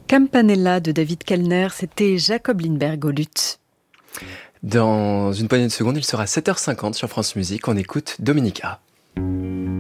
Campanella de David Kellner, c'était Jacob Lindberg au luth. Dans une poignée de secondes, il sera 7h50 sur France Musique. On écoute Dominica.